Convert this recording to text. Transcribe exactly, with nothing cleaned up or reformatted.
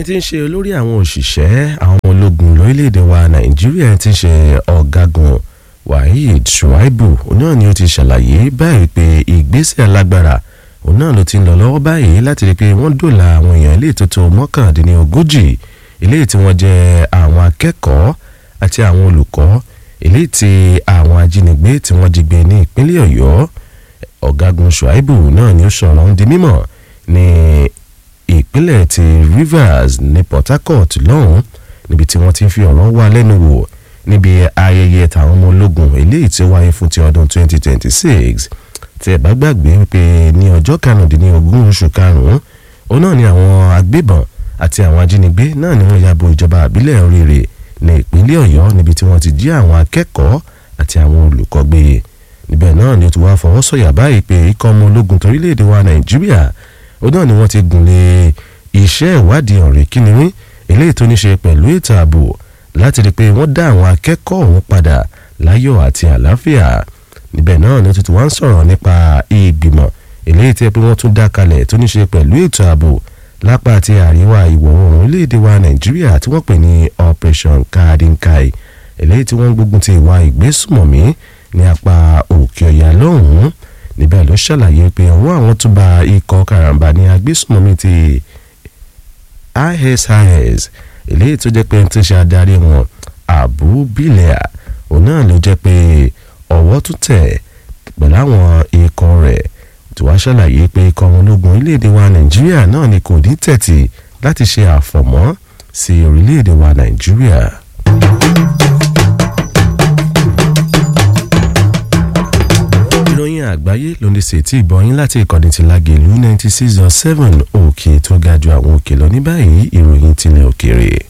tí ń ṣe olórí àwọn òṣìṣẹ́ àwọn ọmọ ológun lórílẹ̀‐èdè wa Nàìjíríà tí ń ṣe ọ̀gágun Waheed Shuaibu òun náà ni ó ti ṣàlàyé báyìí pé ìgbésẹ̀ alágbára òun náà ló ti ń lọ lọ́wọ́ báyìí láti rí i pé wọ́n dóòlà àwọn èèyàn ilé ìtótó mọ́kàndínlógójì ilé tí wọ́n jẹ́ àwọn akẹ́kọ̀ọ́ àti àwọn olùkọ́ ilé tí àwọn ajínigbé tí wọ́n jí gbé ní ìpínlẹ̀ Ọ̀yọ́. Ọ̀gágun Shuaibu náà ni ó sọ̀rọ̀ ń di mímọ̀ ní ìpínlẹ̀ ti Rivers ní Port Harcourt lọ́hùn níbi tí wọ́n ti fi ọ̀rọ̀ wá lẹ́nu wò níbi ayẹyẹ tàwọn ọmọ ológun eléyìí tí ó wáyé fún ti ọdún twenty twenty-six tí ẹ bá gbàgbé wípé ní ọjọ́ karùndínlógún oṣù karùn-ún òun náà ni àwọn agbébọn àti àwọn ajínigbé náà ni wọ́n ya bo ìjọba àbílẹ̀ Oríire ní ìpínlẹ̀ Ọ̀yọ́ níbi tí wọ́n ti jí àwọn akẹ́kọ̀ọ́ àti àwọn olùkọ́ gbé. Níbẹ̀ náà ni ó ti wá fọwọ́ sọ̀yà báyìí pé ikọ̀ ọmọ ológun torílẹ̀-èdè wa Nàìjíríà òun náà ni wọ́n ti gùn lé iṣẹ́ ìwádìí ọ̀rẹ́ kínníwín eléyìí tó ní ṣe pẹ̀lú ètò ààbò láti rí i pé wọ́n dá àwọn akẹ́kọ̀ọ́ ọ̀hún padà láyọ̀ àti àlàáfíà. Níbẹ̀ náà ni ó ti wá ń sọ̀rọ̀ nípa ìgbìmọ̀ eléyìí tí wọ́n tún dá kalẹ̀ tó ní ṣe pẹ̀lú ètò ààbò lápá àti àríwá ìwọ̀ oòrùn orílẹ̀-èdè wa Nàìjíríà tí wọ́n pè ní Operation Kadinkai eléyìí tí wọ́n ń gbógun ti ìwà ìgbésùmọ̀mí ní apá òkè ọ̀yà lọ́hùn-ún. Níbẹ̀ ló ṣàlàyé pé ọwọ́ àwọn tún bá ikọ̀ karambà ní agbésùmọ̀mí ti I S I S eléyìí tó jẹ́ pé ń ti ṣe adarí wọn Abu Bilal òun náà ló jẹ́ pé ọwọ́ tún tẹ̀ pẹ̀lú àwọn ikọ̀ rẹ̀ tí wàá ṣàlàyé pé ikọ̀ ọmọ ológun orílẹ̀-èdè wa Nàìjíríà náà ni kò ní tẹ̀tì láti ṣe àfọ̀mọ́ sí orílẹ̀-èdè wa Nàìjíríà. Ìròyìn àgbáyé ló ní ṣètì ìbọyín láti ìkànnì ti Lágelú ninety six point seven òkè tó ga ju àwọn òkè lọ ní báyìí ìròyìn tilẹ̀ òkèèrè.